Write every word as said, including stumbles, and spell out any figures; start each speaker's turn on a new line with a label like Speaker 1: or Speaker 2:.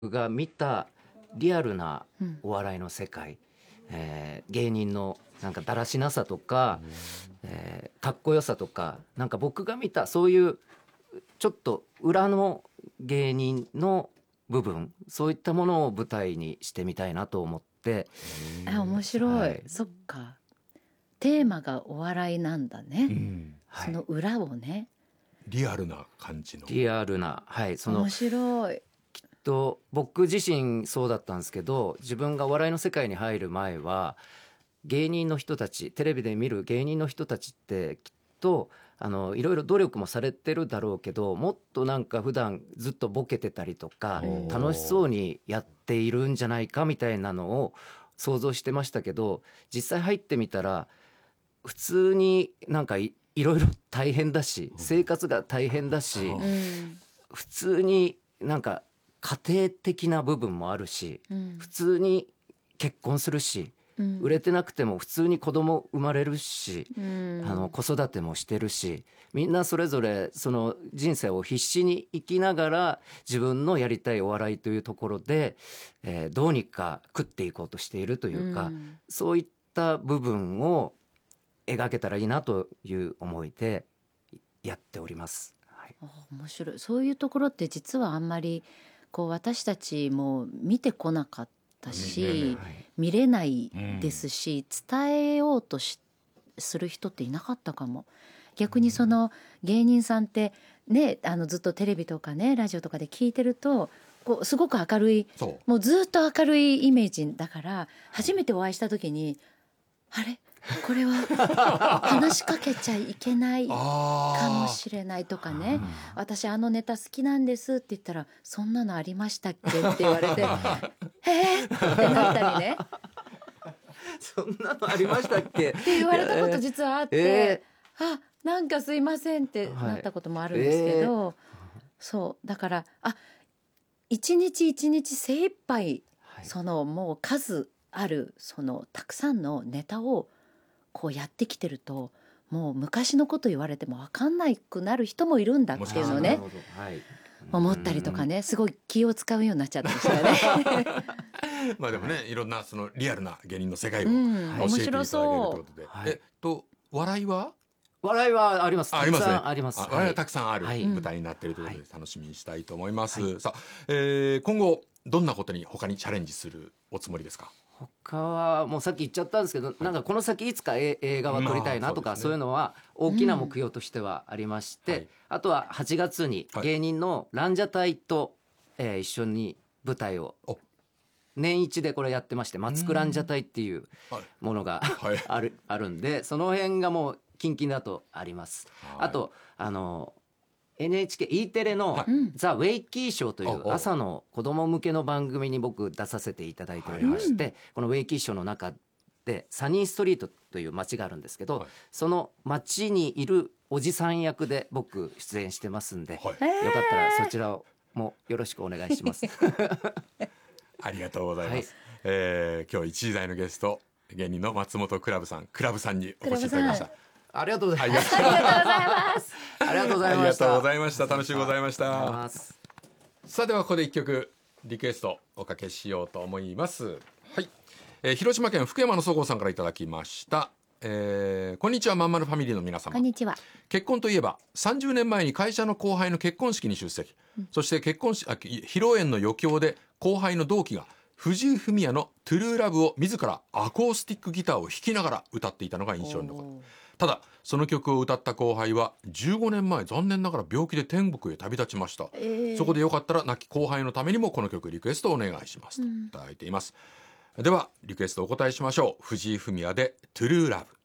Speaker 1: が見たリアルなお笑いの世界、えー芸人のなんかだらしなさとか、えーかっこよさとか、なんか僕が見たそういうちょっと裏の芸人の部分、そういったものを舞台にしてみたいなと思って、
Speaker 2: あ、面白い、
Speaker 1: はい
Speaker 2: そっか。テーマがお笑いなんだね、
Speaker 3: うん
Speaker 1: はい
Speaker 2: その裏をね。
Speaker 3: リアルな感じの。
Speaker 1: リアルな、はい、その
Speaker 2: 面白い。
Speaker 1: と僕自身そうだったんですけど、自分がお笑いの世界に入る前は芸人の人たち、テレビで見る芸人の人たちってきっとあのいろいろ努力もされてるだろうけど、もっとなんか普段ずっとボケてたりとか
Speaker 2: うん
Speaker 1: 楽しそうにやっているんじゃないかみたいなのを想像してましたけど、実際入ってみたら普通になんかいいろいろ大変だし、生活が大変だし、
Speaker 3: うん
Speaker 2: うん
Speaker 1: 普通になんか家庭的な部分もあるし、
Speaker 2: うん
Speaker 1: 普通に結婚するし、
Speaker 2: うん
Speaker 1: 売れてなくても普通に子供生まれるし、
Speaker 2: うん
Speaker 1: あの子育てもしてるし、みんなそれぞれその人生を必死に生きながら自分のやりたいお笑いというところで、えーどうにか食っていこうとしているというか、
Speaker 2: うん
Speaker 1: そういった部分を描けたらいいなという思いでやっております。はい
Speaker 2: あ、面白い。そういうところって実はあんまりこう私たちも見てこなかったし、
Speaker 1: はい
Speaker 2: 見れないですし、伝えようとしする人っていなかったかも。逆にその芸人さんってね、あのずっとテレビとかねラジオとかで聞いてるとこうすごく明るい、
Speaker 3: そう
Speaker 2: もうずっと明るいイメージだから、初めてお会いした時にあれこれは話しかけちゃいけないかもしれないとかね、私あのネタ好きなんですって言ったら、そんなのありましたっけって言われてえーってなったりね
Speaker 1: そんなのありましたっけ
Speaker 2: って言われたこと実はあって、
Speaker 1: え
Speaker 2: あ、なんかすいませんってなったこともあるんですけど、そうだからあ一日一日精一杯
Speaker 1: はい
Speaker 2: そのもう数あるそのたくさんのネタをこうやってきてると、もう昔のこと言われても分かんなくなる人もいるんだっていうのをね
Speaker 1: なるほど、はい、
Speaker 2: 思ったりとかね、すごい気を使うようになっちゃったりしてね
Speaker 3: まあでもね、いろんなそのリアルな芸人の世界を
Speaker 2: う
Speaker 3: 教
Speaker 2: ん、面
Speaker 3: えていただけるという
Speaker 2: 白そ
Speaker 3: ことで、
Speaker 1: はい
Speaker 3: えっと笑いは
Speaker 1: 笑いはあります。
Speaker 3: あありますね。
Speaker 1: たくさんあります。
Speaker 3: あ笑いはたくさんある
Speaker 1: はい
Speaker 3: 舞台になっているということで楽しみにしたいと思います。
Speaker 1: はい
Speaker 3: さあ、えー今後どんなことに他にチャレンジするおつもりですか？
Speaker 1: 他はもうさっき言っちゃったんですけど、なんかこの先いつかえ映画は撮りたいなとか、
Speaker 3: まあそうですね
Speaker 1: そういうのは大きな目標としてはありまして、
Speaker 3: はい
Speaker 1: あとははちがつに
Speaker 3: はい
Speaker 1: 芸人のランジャタイと、えー一緒に舞台を
Speaker 3: お
Speaker 1: 年一でこれやってまして、マツクランジャタイっていう
Speaker 3: はい
Speaker 1: ものが
Speaker 3: はい
Speaker 1: あるあるんで、その辺がもう近々だとあります。
Speaker 3: はい
Speaker 1: あとあの エヌエイチケー、E テレの
Speaker 2: うん
Speaker 1: ザ・ウェイキーショーとい
Speaker 3: ああ
Speaker 1: う朝の子供向けの番組に僕出させていただいておりまして、このウェイキーショーの中でサニーストリートという街があるんですけど、
Speaker 3: はい
Speaker 1: その街にいるおじさん役で僕出演してますんで、
Speaker 3: はい
Speaker 1: よかったらそちらもよろしくお願いします。
Speaker 3: ありがとうございます。
Speaker 1: はい
Speaker 3: えー今日一時代のゲスト、芸人の松本クラブさん、クラブさんにお越しいただきました。
Speaker 1: ありがとうござい
Speaker 3: あり
Speaker 1: ます。
Speaker 3: がとう
Speaker 2: ありがとうございます
Speaker 1: ありがとうござ
Speaker 3: ありが
Speaker 1: いました。
Speaker 3: とうございました。楽しいございまし
Speaker 1: ありがとうござい
Speaker 3: た。
Speaker 1: ます。
Speaker 3: さあではここで一曲リクエストおかけしようと思います。はい、えー広島県福山のそごうさんからいただきました。えーこんにちは、まんまるファミリーの皆様。
Speaker 2: こんにちは。
Speaker 3: 結婚といえばさんじゅうねんまえに会社の後輩の結婚式に出席、そして結婚式あ披露宴の余興で後輩の同期が藤井フミヤのトゥルーラブを自らアコースティックギターを弾きながら歌っていたのが印象に残る。
Speaker 2: おー
Speaker 3: ただその曲を歌った後輩はじゅうごねんまえ残念ながら病気で天国へ旅立ちました、
Speaker 2: えー
Speaker 3: そこでよかったら亡き後輩のためにもこの曲リクエストお願いしますといただいています。ではリクエストお答えしましょう。藤井フミヤでトゥルーラブ。